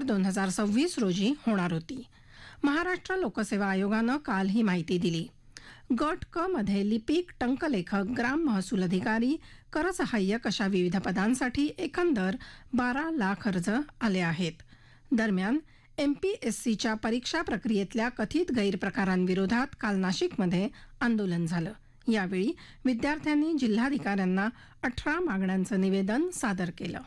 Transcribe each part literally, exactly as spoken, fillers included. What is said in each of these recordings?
दोन हजार सव्वीस रोजी होणार होती. महाराष्ट्र लोकसेवा आयोगानं काल ही माहिती दिली. गट क मध्ये लिपिक, टंकलेखक, ग्राम महसूल अधिकारी, करसहाय्यक अशा विविध पदांसाठी एकंदर बारा लाख अर्ज आले आहेत. दरम्यान एमपीएससीच्या परीक्षा प्रक्रियेतल्या कथित गैरप्रकारांविरोधात काल नाशिकमध्ये आंदोलन झालं. यावेळी विद्यार्थ्यांनी जिल्हाधिकाऱ्यांना अठरा मागण्यांचं निवेदन सादर केलं.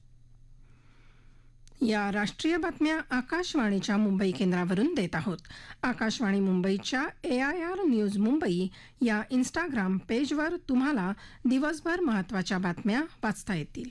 या राष्ट्रीय बातम्या आकाशवाणीच्या मुंबई केंद्रावरून देत आहोत. आकाशवाणी मुंबईच्या ए आय आर न्यूज मुंबई या इंस्टाग्राम पेजवर तुम्हाला दिवसभर महत्त्वाच्या बातम्या वाचता येतील.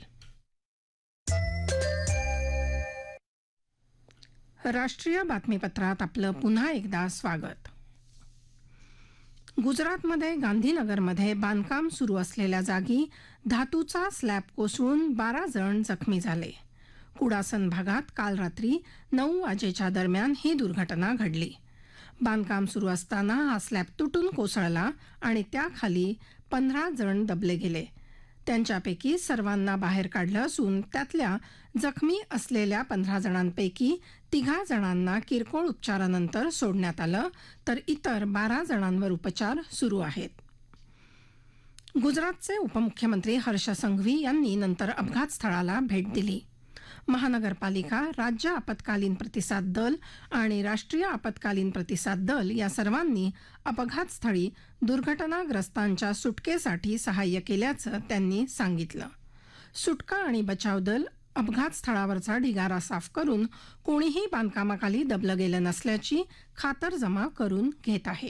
राष्ट्रीय बातमीपत्रात आपलं पुन्हा एकदा स्वागत. गुजरातमध्ये गांधीनगरमध्ये बांधकाम सुरू असलेल्या जागी धातूचा स्लॅब कोसळून बारा जण जखमी झाले. कुडासन भागात काल रात्री नऊ वाजेच्या दरम्यान ही दुर्घटना घडली. बांधकाम सुरू असताना हा स्लॅब तुटून कोसळला आणि त्याखाली पंधरा जण दबले गेले. त्यांच्यापैकी सर्वांना बाहेर काढलं असून त्यातल्या जखमी असलेल्या पंधरा जणांपैकी तिघा जणांना किरकोळ उपचारानंतर सोडण्यात आलं, तर इतर बारा जणांवर उपचार सुरू आहेत. गुजरातचे उपमुख्यमंत्री हर्ष संघवी यांनी नंतर अपघात स्थळाला भेट दिली. महानगरपालिका, राज्य आपत्कालीन प्रतिसाद दल आणि राष्ट्रीय आपत्कालीन प्रतिसाद दल या सर्वांनी अपघातस्थळी दुर्घटनाग्रस्तांच्या सुटकेसाठी सहाय्य केल्याचं त्यांनी सांगितलं. सुटका आणि बचाव दल अपघातस्थळावरचा ढिगारा साफ करून कोणीही बांधकामाखाली दबलं गेलं नसल्याची खातरजमा करून घेत आहे.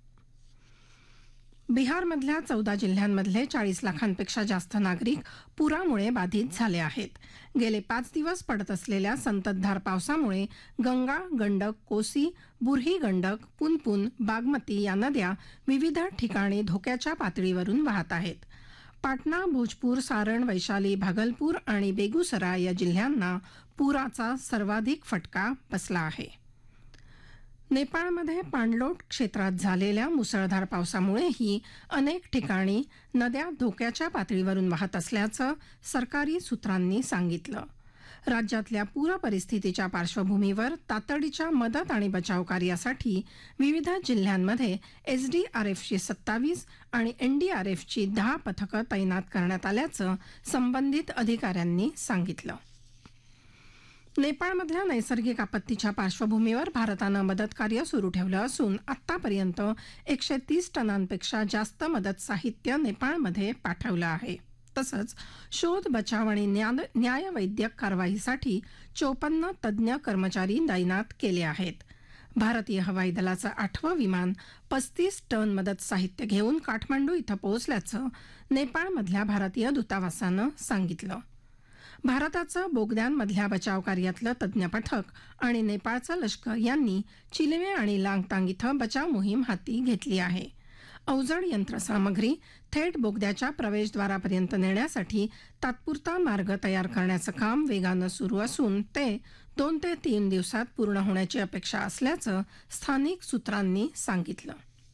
बिहारमधल्या चौदा जिल्ह्यांमधले चाळीस लाखांपेक्षा जास्त नागरिक पुरामुळे बाधित झाले आहेत. गेले पाच दिवस पडत असलेल्या संततधार पावसामुळे गंगा, गंडक, कोसी, बुरही गंडक, पुनपुन, बागमती या नद्या विविध ठिकाणी धोक्याच्या पातळीवरून वाहत आहेत. पाटणा, भोजपूर, सारण, वैशाली, भागलपूर आणि बेगुसराय या जिल्ह्यांना पुराचा सर्वाधिक फटका बसला आहे. नेपाळमध्ये पाणलोट क्षेत्रात झालेल्या मुसळधार पावसामुळेही अनेक ठिकाणी नद्या धोक्याच्या पातळीवरून वाहत असल्याचं सरकारी सूत्रांनी सांगितलं. राज्यातल्या पूर परिस्थितीच्या पार्श्वभूमीवर तातडीच्या मदत आणि बचाव कार्यासाठी विविध जिल्ह्यांमध्ये एसडीआरएफची सत्तावीस आणि एनडीआरएफची दहा पथकं तैनात करण्यात आल्याचं संबंधित अधिकाऱ्यांनी सांगितलं. नेपाळमधल्या नैसर्गिक आपत्तीच्या पार्श्वभूमीवर भारतानं मदत कार्य सुरू ठेवलं असून आतापर्यंत एकशे तीस टनांपेक्षा जास्त मदत साहित्य नेपाळमध्ये पाठवलं आहे. तसंच शोध, बचाव आणि न्यायवैद्यक कारवाईसाठी चोपन्न तज्ज्ञ कर्मचारी तैनात केले आहेत. भारतीय हवाई दलाचं आठवं विमान पस्तीस टन मदत साहित्य घेऊन काठमांडू इथं पोहोचल्याचं नेपाळमधल्या भारतीय दूतावासानं सांगितलं. भारताचं बोगद्यांमधल्या बचाव कार्यातलं तज्ज्ञ पथक आणि नेपाळचं लष्कर यांनी चिलवे आणि लांगतांग इथं बचाव मोहीम हाती घेतली आहे. अवजड यंत्रसामग्री थेट बोगद्याच्या प्रवेशद्वारापर्यंत नेण्यासाठी तात्पुरता मार्ग तयार करण्याचं काम वेगानं सुरू असून ते दोन ते तीन दिवसात पूर्ण होण्याची अपेक्षा असल्याचं स्थानिक सूत्रांनी सांगितलं.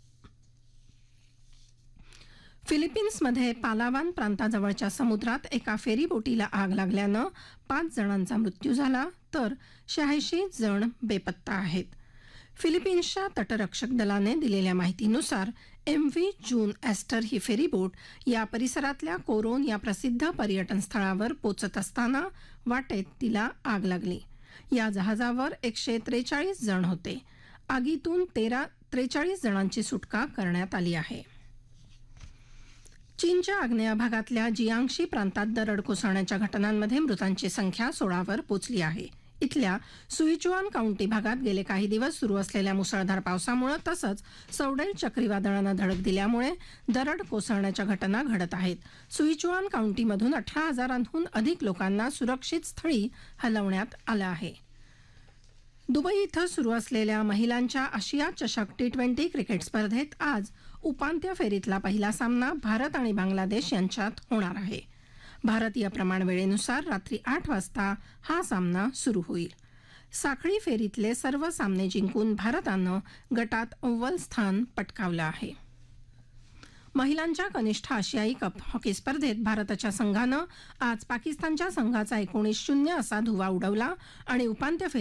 फिलिपिन्समध्ये पालावान प्रांताजवळच्या समुद्रात एका फेरीबोटीला आग लागल्यानं पाच जणांचा मृत्यू झाला, तर शहाऐंशी जण बेपत्ता आहेत. फिलिपिन्सच्या तटरक्षक दलाने दिलेल्या माहितीनुसार एम व्ही जून ॲस्टर ही फेरीबोट या परिसरातल्या कोरोन या प्रसिद्ध पर्यटन स्थळावर पोचत असताना वाटेत तिला आग लागली. या जहाजावर एकशे त्रेचाळीस जण होते. आगीतून तेरा त्रेचाळीस जणांची सुटका करण्यात आली आहे. चीनच्या आग्नेय भागातल्या जियांगशी प्रांतात दरड कोसळण्याच्या घटनांमध्ये मृतांची संख्या सोळावर पोचली आहे. इथल्या सुईचुआन काउंटी भागात गेले काही दिवस सुरू असलेल्या मुसळधार पावसामुळे तसंच सौडेल चक्रीवादळानं धडक दिल्यामुळे दरड कोसळण्याच्या घटना घडत आहेत. सुईचुआन काउंटीमधून अठरा हजारांहून अधिक लोकांना सुरक्षित स्थळी हलवण्यात आलं आहे. दुबई इथं सुरू असलेल्या महिलांच्या आशिया चषक टी ट्वेंटी क्रिकेट स्पर्धेत आज उपांत्य फेरीतला पहिला सामना भारत आणि बांगलादेश यांच्यात होणार आहे. भारतीय प्रमाणवेळेनुसार रात्री आठ वाजता हा सामना सुरू होईल. साखळी फेरीतले सर्व सामने जिंकून भारतानं गटात अव्वल स्थान पटकावलं आहे. महिलांच्या कनिष्ठ आशियाई कप हॉकी स्पर्धेत भारताच्या संघानं आज पाकिस्तानच्या संघाचा एकोणीस शून्य असा धुव्वा उडवला आणि उपांत्य